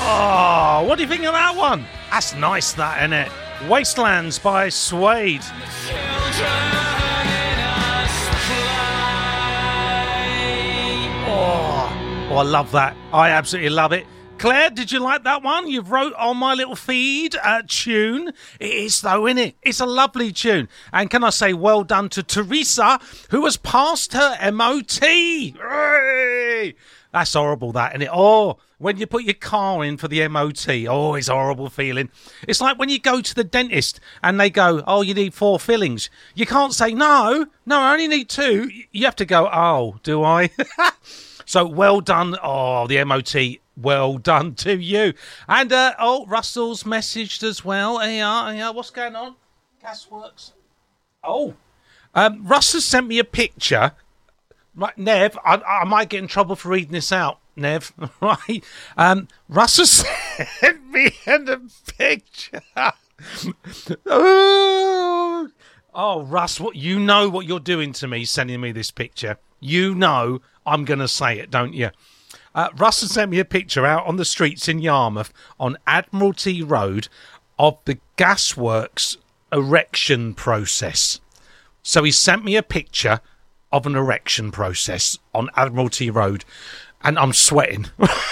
Oh, what do you think of that one? That's nice, that, isn't it? Wastelands by Suede. Oh, I love that. I absolutely love it. Claire, did you like that one? You've wrote on my little feed tune. It is though, isn't it? It's a lovely tune. And can I say well done to Teresa, who has passed her MOT. Hooray! That's horrible, that, isn't it? Oh, when you put your car in for the MOT, oh, it's a horrible feeling. It's like when you go to the dentist and they go, oh, you need 4 fillings. You can't say, no, I only need 2. You have to go, oh, do I? So well done. Oh, the MOT. Well done to you. And, Russell's messaged as well. Here, what's going on? Gasworks. Oh, Russell sent me a picture. Right, Nev, I might get in trouble for reading this out, Nev. Right. Russell sent me a picture. Oh, Russ, you know what you're doing to me, sending me this picture. You know I'm going to say it, don't you? Russell sent me a picture out on the streets in Yarmouth on Admiralty Road of the gasworks erection process. So he sent me a picture of an erection process on Admiralty Road, and I'm sweating.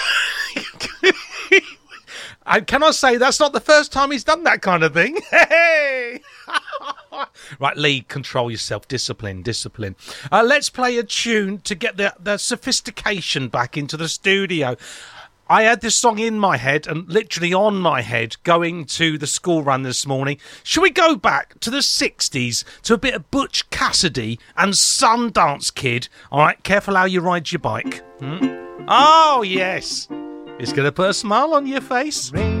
And can I say that's not the first time he's done that kind of thing? Hey! Right, Lee, control yourself. Discipline. Let's play a tune to get the sophistication back into the studio. I had this song in my head and literally on my head going to the school run this morning. Shall we go back to the 60s to a bit of Butch Cassidy and Sundance Kid? All right, careful how you ride your bike. Oh, yes. It's going to put a smile on your face.